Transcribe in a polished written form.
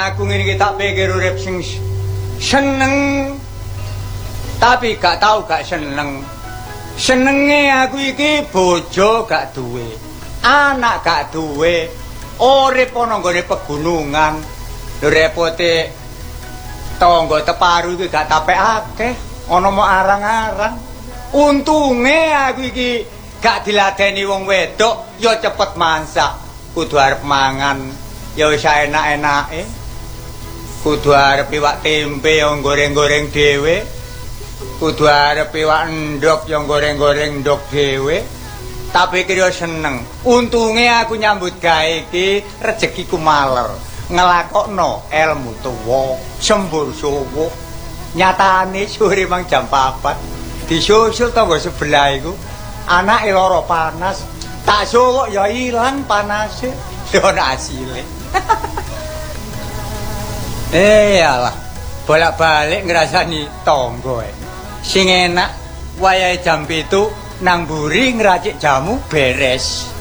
Aku ngene iki tak pikir urip sing seneng tapi gak tau gak seneng. Senenge aku iki bojo gak duwe, anak gak duwe, urip ana nggone pegunungan. Lho repote tangga teparu iki gak tapekake, ana mok arang-arang. Untunge aku iki gak diladeni wong wedok, ya cepet masak. Kudu arep mangan, ya wis enak-enake. Kudu arep iwak tempe yang goreng-goreng dhewe. Kudu arep iwak endhog yang goreng-goreng endhog dhewe. Tapi kira seneng. Untunge aku nyambut gawe iki rezekiku maler. Ngelakokno ilmu tuwa, sembur suwuh. Nyatane sore mang jam 4 disusul tangga sebelah iku. Anake lara panas. Tak suwuk ya ilang panase. Yo ana asile. Alah, bolak-balik ngrasani tangga. Sing enak wayahe jam 7 nang mburi ngracik jamu beres.